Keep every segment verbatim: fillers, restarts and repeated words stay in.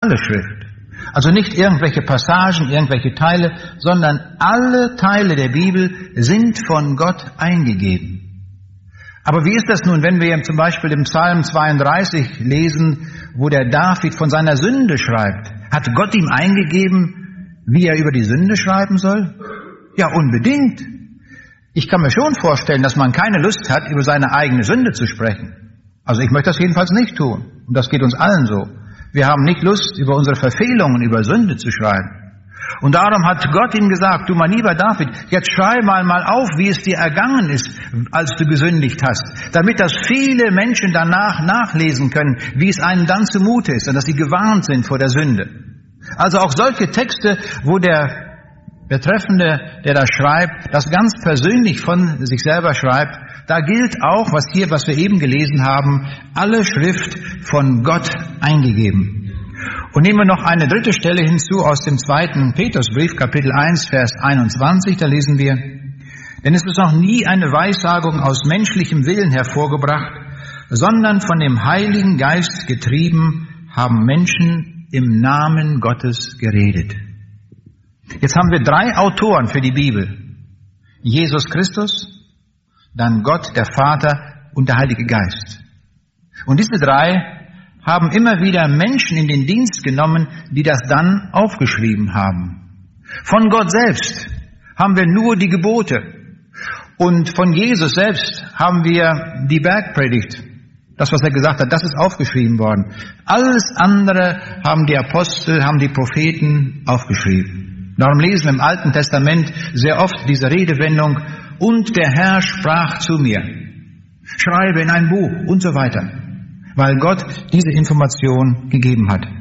alle Schrift. Also nicht irgendwelche Passagen, irgendwelche Teile, sondern alle Teile der Bibel sind von Gott eingegeben. Aber wie ist das nun, wenn wir zum Beispiel im Psalm zweiunddreißig lesen, wo der David von seiner Sünde schreibt? Hat Gott ihm eingegeben, wie er über die Sünde schreiben soll? Ja, unbedingt. Ich kann mir schon vorstellen, dass man keine Lust hat, über seine eigene Sünde zu sprechen. Also ich möchte das jedenfalls nicht tun. Und das geht uns allen so. Wir haben nicht Lust, über unsere Verfehlungen, über Sünde zu schreiben. Und darum hat Gott ihm gesagt, du mein lieber David, jetzt schreib mal mal auf, wie es dir ergangen ist, als du gesündigt hast, damit das viele Menschen danach nachlesen können, wie es einem dann zumute ist und dass sie gewarnt sind vor der Sünde. Also auch solche Texte, wo der Betreffende, der da schreibt, das ganz persönlich von sich selber schreibt, da gilt auch, was hier, was wir eben gelesen haben, alle Schrift von Gott eingegeben. Und nehmen wir noch eine dritte Stelle hinzu aus dem zweiten Petrusbrief, Kapitel eins, Vers einundzwanzig, da lesen wir, denn es ist noch nie eine Weissagung aus menschlichem Willen hervorgebracht, sondern von dem Heiligen Geist getrieben haben Menschen im Namen Gottes geredet. Jetzt haben wir drei Autoren für die Bibel. Jesus Christus, dann Gott, der Vater und der Heilige Geist. Und diese drei haben immer wieder Menschen in den Dienst genommen, die das dann aufgeschrieben haben. Von Gott selbst haben wir nur die Gebote. Und von Jesus selbst haben wir die Bergpredigt. Das, was er gesagt hat, das ist aufgeschrieben worden. Alles andere haben die Apostel, haben die Propheten aufgeschrieben. Darum lesen wir im Alten Testament sehr oft diese Redewendung, und der Herr sprach zu mir, schreibe in ein Buch und so weiter, weil Gott diese Information gegeben hat.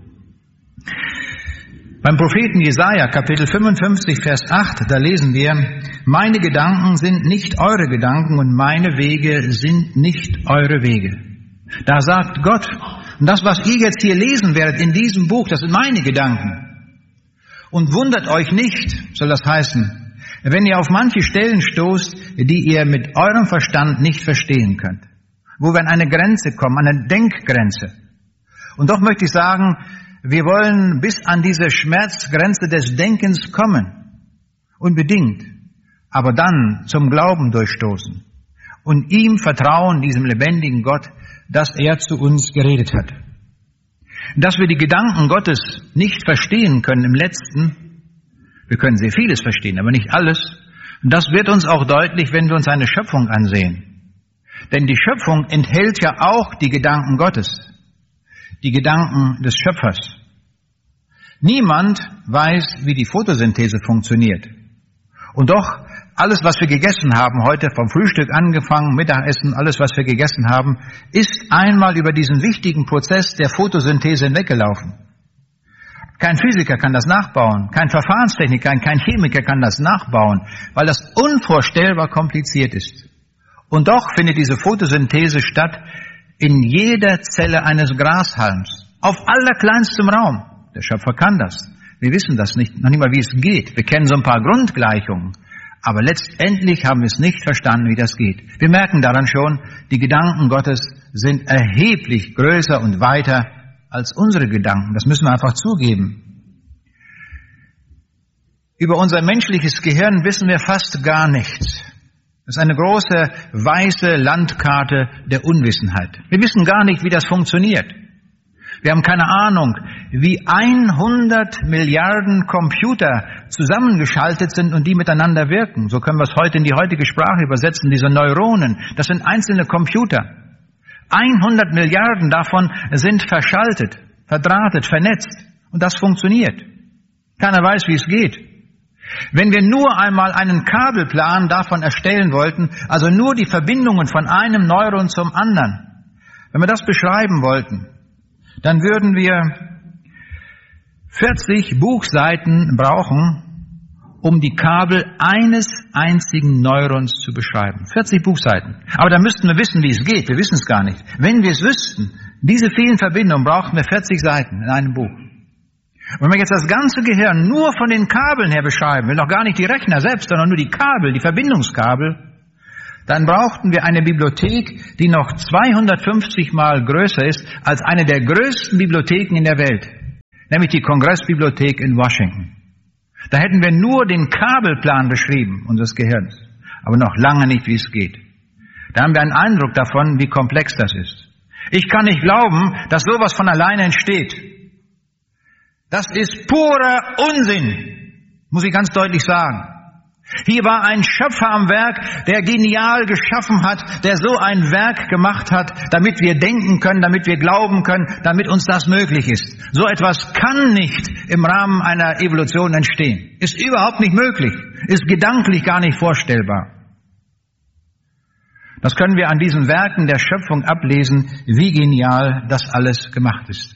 Beim Propheten Jesaja, Kapitel fünfundfünfzig, Vers acht, da lesen wir, meine Gedanken sind nicht eure Gedanken und meine Wege sind nicht eure Wege. Da sagt Gott, und das, was ihr jetzt hier lesen werdet in diesem Buch, das sind meine Gedanken. Und wundert euch nicht, soll das heißen, wenn ihr auf manche Stellen stoßt, die ihr mit eurem Verstand nicht verstehen könnt. Wo wir an eine Grenze kommen, an eine Denkgrenze. Und doch möchte ich sagen, wir wollen bis an diese Schmerzgrenze des Denkens kommen. Unbedingt. Aber dann zum Glauben durchstoßen. Und ihm vertrauen, diesem lebendigen Gott, dass er zu uns geredet hat. Dass wir die Gedanken Gottes nicht verstehen können im Letzten, wir können sehr vieles verstehen, aber nicht alles. Und das wird uns auch deutlich, wenn wir uns eine Schöpfung ansehen. Denn die Schöpfung enthält ja auch die Gedanken Gottes, die Gedanken des Schöpfers. Niemand weiß, wie die Photosynthese funktioniert. Und doch, alles, was wir gegessen haben heute, vom Frühstück angefangen, Mittagessen, alles, was wir gegessen haben, ist einmal über diesen wichtigen Prozess der Photosynthese hinweggelaufen. Kein Physiker kann das nachbauen, kein Verfahrenstechniker, kein Chemiker kann das nachbauen, weil das unvorstellbar kompliziert ist. Und doch findet diese Photosynthese statt in jeder Zelle eines Grashalms, auf allerkleinstem Raum. Der Schöpfer kann das. Wir wissen das nicht, noch nicht mal, wie es geht. Wir kennen so ein paar Grundgleichungen. Aber letztendlich haben wir es nicht verstanden, wie das geht. Wir merken daran schon, die Gedanken Gottes sind erheblich größer und weiter als unsere Gedanken. Das müssen wir einfach zugeben. Über unser menschliches Gehirn wissen wir fast gar nichts. Das ist eine große, weiße Landkarte der Unwissenheit. Wir wissen gar nicht, wie das funktioniert. Wir haben keine Ahnung, wie hundert Milliarden Computer zusammengeschaltet sind und die miteinander wirken. So können wir es heute in die heutige Sprache übersetzen, diese Neuronen. Das sind einzelne Computer. hundert Milliarden davon sind verschaltet, verdrahtet, vernetzt. Und das funktioniert. Keiner weiß, wie es geht. Wenn wir nur einmal einen Kabelplan davon erstellen wollten, also nur die Verbindungen von einem Neuron zum anderen, wenn wir das beschreiben wollten, dann würden wir vierzig Buchseiten brauchen, um die Kabel eines einzigen Neurons zu beschreiben. vierzig Buchseiten. Aber da müssten wir wissen, wie es geht. Wir wissen es gar nicht. Wenn wir es wüssten, diese vielen Verbindungen, brauchen wir vierzig Seiten in einem Buch. Und wenn wir jetzt das ganze Gehirn nur von den Kabeln her beschreiben, will noch gar nicht die Rechner selbst, sondern nur die Kabel, die Verbindungskabel, dann brauchten wir eine Bibliothek, die noch zweihundertfünfzig Mal größer ist als eine der größten Bibliotheken in der Welt. nämlich die Kongressbibliothek in Washington. Da hätten wir nur den Kabelplan beschrieben unseres Gehirns, aber noch lange nicht, wie es geht. Da haben wir einen Eindruck davon, wie komplex das ist. Ich kann nicht glauben, dass sowas von alleine entsteht. Das ist purer Unsinn, muss ich ganz deutlich sagen. Hier war ein Schöpfer am Werk, der genial geschaffen hat, der so ein Werk gemacht hat, damit wir denken können, damit wir glauben können, damit uns das möglich ist. So etwas kann nicht im Rahmen einer Evolution entstehen. Ist überhaupt nicht möglich, ist gedanklich gar nicht vorstellbar. Das können wir an diesen Werken der Schöpfung ablesen, wie genial das alles gemacht ist.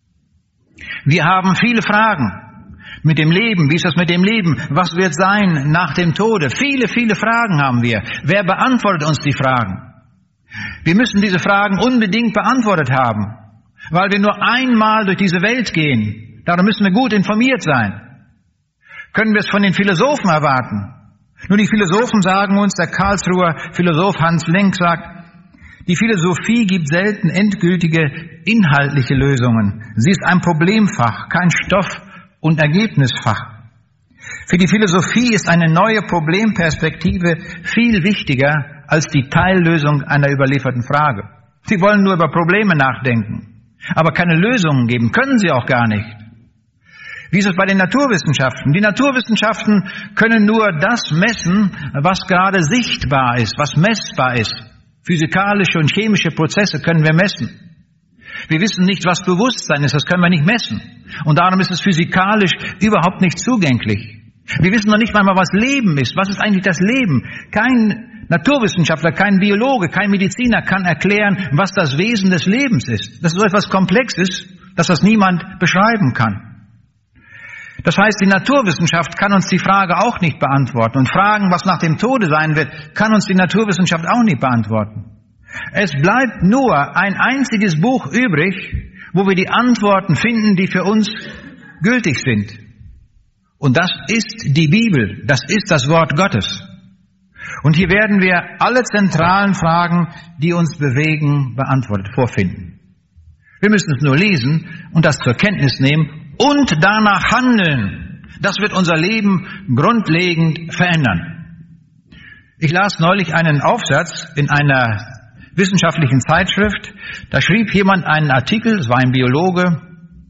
Wir haben viele Fragen mit dem Leben. Wie ist das mit dem Leben? Was wird sein nach dem Tode? Viele, viele Fragen haben wir. Wer beantwortet uns die Fragen? Wir müssen diese Fragen unbedingt beantwortet haben, weil wir nur einmal durch diese Welt gehen. Darum müssen wir gut informiert sein. Können wir es von den Philosophen erwarten? Nur die Philosophen sagen uns, der Karlsruher Philosoph Hans Lenk sagt, die Philosophie gibt selten endgültige inhaltliche Lösungen. Sie ist ein Problemfach, kein Stoff- und Ergebnisfach. Für die Philosophie ist eine neue Problemperspektive viel wichtiger als die Teillösung einer überlieferten Frage. Sie wollen nur über Probleme nachdenken, aber keine Lösungen geben, können sie auch gar nicht. Wie ist es bei den Naturwissenschaften? Die Naturwissenschaften können nur das messen, was gerade sichtbar ist, was messbar ist. Physikalische und chemische Prozesse können wir messen. Wir wissen nicht, was Bewusstsein ist, das können wir nicht messen. Und darum ist es physikalisch überhaupt nicht zugänglich. Wir wissen noch nicht einmal, was Leben ist. Was ist eigentlich das Leben? Kein Naturwissenschaftler, kein Biologe, kein Mediziner kann erklären, was das Wesen des Lebens ist. Das ist so etwas Komplexes, dass das niemand beschreiben kann. Das heißt, die Naturwissenschaft kann uns die Frage auch nicht beantworten. Und Fragen, was nach dem Tode sein wird, kann uns die Naturwissenschaft auch nicht beantworten. Es bleibt nur ein einziges Buch übrig, wo wir die Antworten finden, die für uns gültig sind. Und das ist die Bibel, das ist das Wort Gottes. Und hier werden wir alle zentralen Fragen, die uns bewegen, beantwortet vorfinden. Wir müssen es nur lesen und das zur Kenntnis nehmen und danach handeln. Das wird unser Leben grundlegend verändern. Ich las neulich einen Aufsatz in einer wissenschaftlichen Zeitschrift. Da schrieb jemand einen Artikel, es war ein Biologe,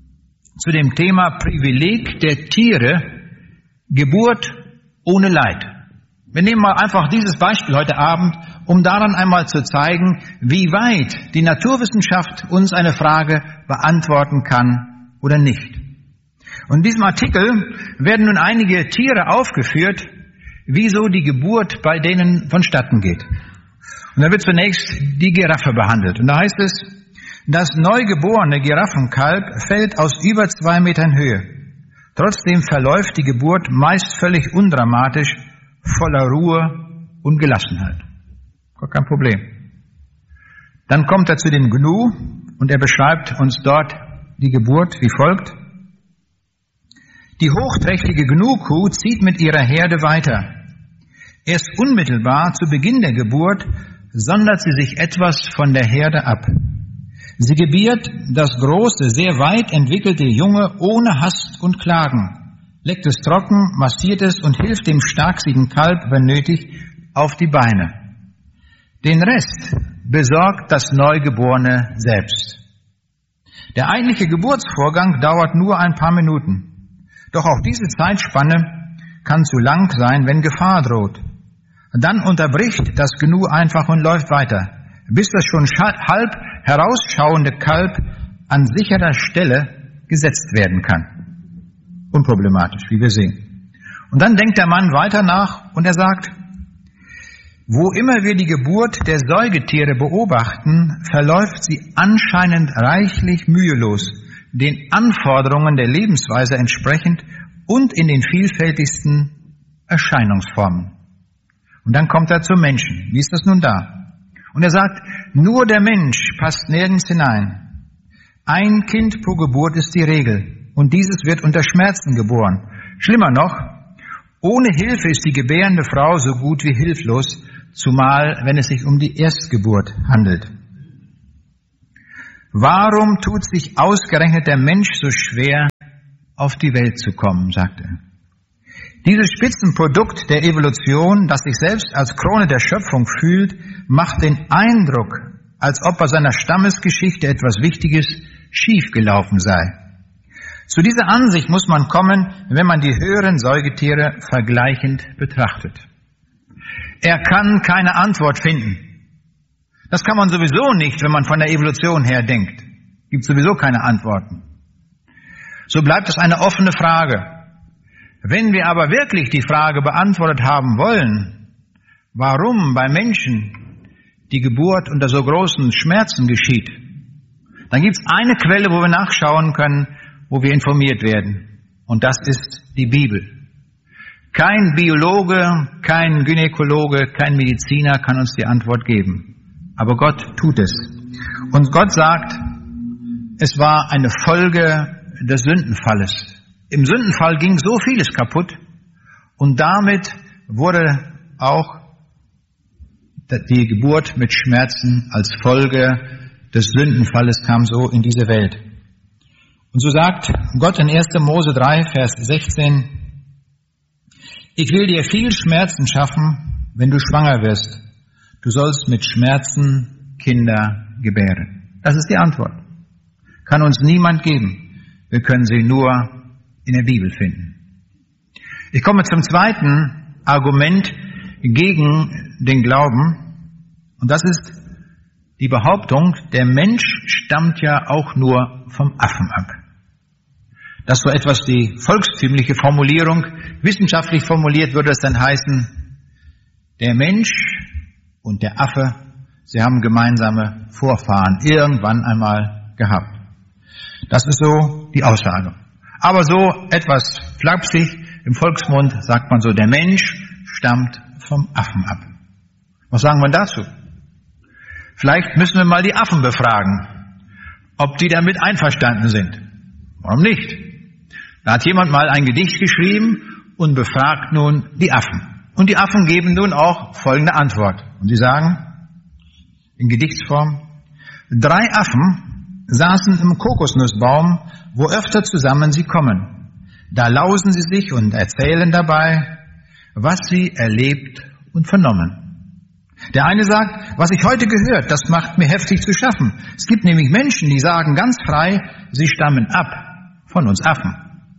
zu dem Thema Privileg der Tiere, Geburt ohne Leid. Wir nehmen mal einfach dieses Beispiel heute Abend, um daran einmal zu zeigen, wie weit die Naturwissenschaft uns eine Frage beantworten kann oder nicht. Und in diesem Artikel werden nun einige Tiere aufgeführt, wieso die Geburt bei denen vonstatten geht. Und da wird zunächst die Giraffe behandelt. Und da heißt es, das neugeborene Giraffenkalb fällt aus über zwei Metern Höhe. Trotzdem verläuft die Geburt meist völlig undramatisch, voller Ruhe und Gelassenheit. Gar kein Problem. Dann kommt er zu dem Gnu und er beschreibt uns dort die Geburt wie folgt. Die hochträchtige Gnu-Kuh zieht mit ihrer Herde weiter. Erst unmittelbar zu Beginn der Geburt sondert sie sich etwas von der Herde ab. Sie gebiert das große, sehr weit entwickelte Junge ohne Hast und Klagen, leckt es trocken, massiert es und hilft dem starksigen Kalb, wenn nötig, auf die Beine. Den Rest besorgt das Neugeborene selbst. Der eigentliche Geburtsvorgang dauert nur ein paar Minuten. Doch auch diese Zeitspanne kann zu lang sein, wenn Gefahr droht. Dann unterbricht das Gnu einfach und läuft weiter, bis das schon halb herausschauende Kalb an sicherer Stelle gesetzt werden kann. Unproblematisch, wie wir sehen. Und dann denkt der Mann weiter nach und er sagt, wo immer wir die Geburt der Säugetiere beobachten, verläuft sie anscheinend reichlich mühelos, den Anforderungen der Lebensweise entsprechend und in den vielfältigsten Erscheinungsformen. Und dann kommt er zum Menschen. Wie ist das nun da? Und er sagt, nur der Mensch passt nirgends hinein. Ein Kind pro Geburt ist die Regel und dieses wird unter Schmerzen geboren. Schlimmer noch, ohne Hilfe ist die gebärende Frau so gut wie hilflos, zumal wenn es sich um die Erstgeburt handelt. Warum tut sich ausgerechnet der Mensch so schwer auf die Welt zu kommen, sagt er. Dieses Spitzenprodukt der Evolution, das sich selbst als Krone der Schöpfung fühlt, macht den Eindruck, als ob bei seiner Stammesgeschichte etwas Wichtiges schiefgelaufen sei. Zu dieser Ansicht muss man kommen, wenn man die höheren Säugetiere vergleichend betrachtet. Er kann keine Antwort finden. Das kann man sowieso nicht, wenn man von der Evolution her denkt. Gibt sowieso keine Antworten. So bleibt es eine offene Frage. Wenn wir aber wirklich die Frage beantwortet haben wollen, warum bei Menschen die Geburt unter so großen Schmerzen geschieht, dann gibt es eine Quelle, wo wir nachschauen können, wo wir informiert werden. Und das ist die Bibel. Kein Biologe, kein Gynäkologe, kein Mediziner kann uns die Antwort geben. Aber Gott tut es. Und Gott sagt, es war eine Folge des Sündenfalles. Im Sündenfall ging so vieles kaputt und damit wurde auch die Geburt mit Schmerzen als Folge des Sündenfalles kam so in diese Welt. Und so sagt Gott in erster Mose drei, Vers sechzehn, ich will dir viel Schmerzen schaffen, wenn du schwanger wirst. Du sollst mit Schmerzen Kinder gebären. Das ist die Antwort. Kann uns niemand geben. Wir können sie nur in der Bibel finden. Ich komme zum zweiten Argument gegen den Glauben. Und das ist die Behauptung, der Mensch stammt ja auch nur vom Affen ab. Das ist so etwas die volkstümliche Formulierung. Wissenschaftlich formuliert würde es dann heißen, der Mensch und der Affe, sie haben gemeinsame Vorfahren irgendwann einmal gehabt. Das ist so die Aussage. Aber so etwas flapsig im Volksmund sagt man so, der Mensch stammt vom Affen ab. Was sagen wir dazu? Vielleicht müssen wir mal die Affen befragen, ob die damit einverstanden sind. Warum nicht? Da hat jemand mal ein Gedicht geschrieben und befragt nun die Affen. Und die Affen geben nun auch folgende Antwort. Und sie sagen in Gedichtsform, drei Affen saßen im Kokosnussbaum, wo öfter zusammen sie kommen. Da lausen sie sich und erzählen dabei, was sie erlebt und vernommen. Der eine sagt, was ich heute gehört, das macht mir heftig zu schaffen. Es gibt nämlich Menschen, die sagen ganz frei, sie stammen ab von uns Affen.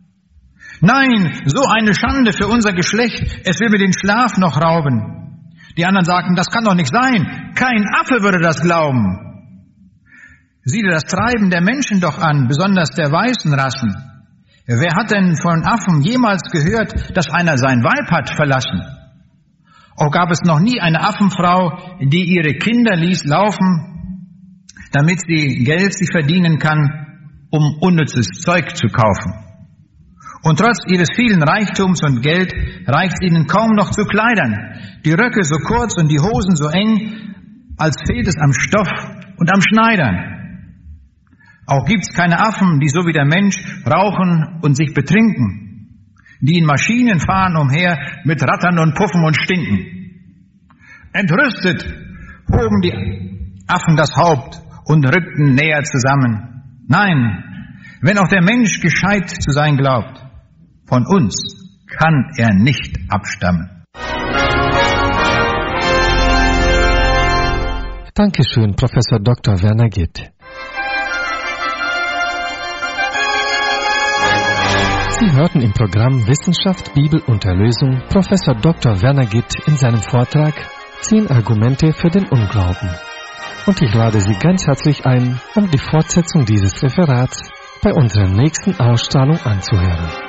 Nein, so eine Schande für unser Geschlecht, es will mir den Schlaf noch rauben. Die anderen sagten, das kann doch nicht sein, kein Affe würde das glauben. Sieh dir das Treiben der Menschen doch an, besonders der weißen Rassen. Wer hat denn von Affen jemals gehört, dass einer sein Weib hat verlassen? Auch gab es noch nie eine Affenfrau, die ihre Kinder ließ laufen, damit sie Geld sich verdienen kann, um unnützes Zeug zu kaufen. Und trotz ihres vielen Reichtums und Geld reicht es ihnen kaum noch zu Kleidern. Die Röcke so kurz und die Hosen so eng, als fehlt es am Stoff und am Schneidern. Auch gibt's keine Affen, die so wie der Mensch rauchen und sich betrinken, die in Maschinen fahren umher mit Rattern und Puffen und Stinken. Entrüstet hoben die Affen das Haupt und rückten näher zusammen. Nein, wenn auch der Mensch gescheit zu sein glaubt, von uns kann er nicht abstammen. Dankeschön, Professor Doktor Werner Gitt. Sie hörten im Programm Wissenschaft, Bibel und Erlösung Professor Doktor Werner Gitt in seinem Vortrag Zehn Argumente für den Unglauben. Und ich lade Sie ganz herzlich ein, um die Fortsetzung dieses Referats bei unserer nächsten Ausstrahlung anzuhören.